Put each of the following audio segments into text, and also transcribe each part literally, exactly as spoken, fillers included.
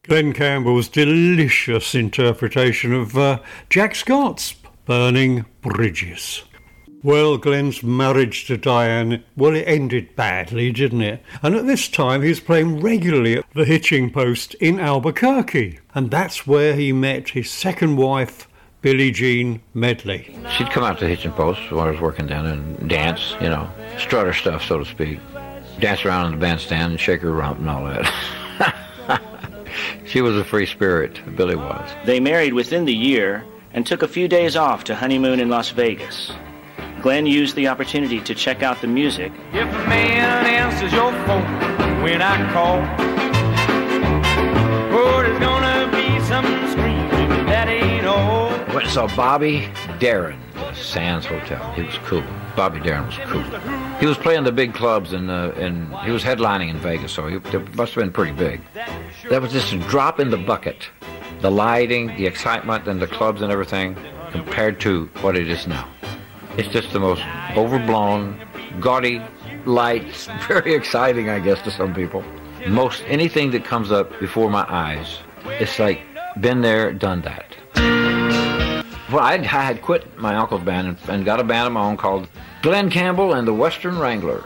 Glenn Campbell's delicious interpretation of uh, Jack Scott's Burning Bridges. Well, Glenn's marriage to Diane, well, it ended badly, didn't it? And at this time, he was playing regularly at the Hitching Post in Albuquerque. And that's where he met his second wife, Billie Jean Medley. She'd come out to Hitching Post when I was working down and dance, you know, strut her stuff, so to speak. Dance around in the bandstand and shake her rump and all that. She was a free spirit, Billie was. They married within the year and took a few days off to honeymoon in Las Vegas. Glenn used the opportunity to check out the music. If a man answers your phone when I call, oh, there's gonna be some screaming, that ain't all. Went and saw Bobby Darin at the Sands Hotel. He was cool. Bobby Darin was cool. He was playing the big clubs, and uh, and he was headlining in Vegas, so he it must have been pretty big. That was just a drop in the bucket. The lighting, the excitement, and the clubs and everything compared to what it is now. It's just the most overblown, gaudy lights. Very exciting, I guess, to some people. Most anything that comes up before my eyes, it's like, been there, done that. Well, I had quit my uncle's band and, and got a band of my own called Glenn Campbell and the Western Wranglers.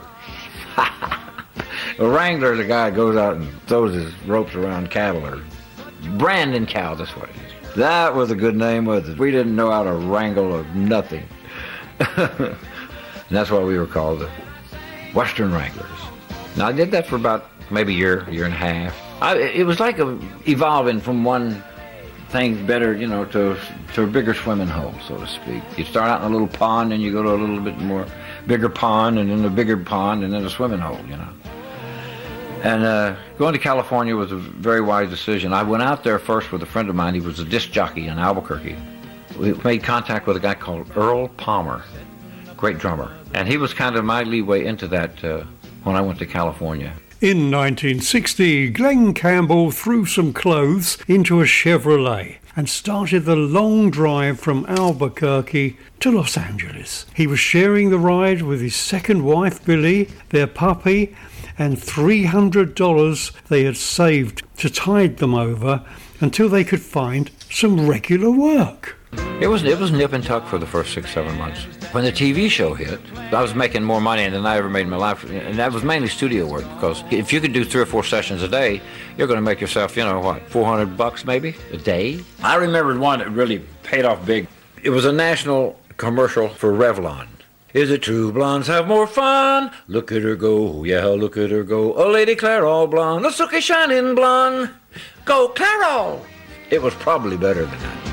The Wrangler is a guy who goes out and throws his ropes around cattle, or branding cows, that's what it is. That was a good name, was it? We didn't know how to wrangle or nothing. And that's why we were called the Western Wranglers. Now, I did that for about maybe a year, year and a half. I, it was like a, evolving from one thing better, you know, to, to a bigger swimming hole, so to speak. You start out in a little pond, and you go to a little bit more bigger pond, and then a bigger pond, and then a swimming hole, you know. And uh, going to California was a very wise decision. I went out there first with a friend of mine. He was a disc jockey in Albuquerque. We made contact with a guy called Earl Palmer, great drummer. And he was kind of my leeway into that uh, when I went to California. In nineteen sixty, Glenn Campbell threw some clothes into a Chevrolet and started the long drive from Albuquerque to Los Angeles. He was sharing the ride with his second wife, Billie, their puppy, and three hundred dollars they had saved to tide them over until they could find some regular work. It was it was nip and tuck for the first six, seven months. When the T V show hit, I was making more money than I ever made in my life, and that was mainly studio work, because if you could do three or four sessions a day, you're going to make yourself, you know, what, four hundred bucks maybe a day? I remembered one that really paid off big. It was a national commercial for Revlon. Is it true blondes have more fun? Look at her go, yeah, look at her go. A Lady Clairol blonde, a silky shining blonde. Go Clairol! It was probably better than that.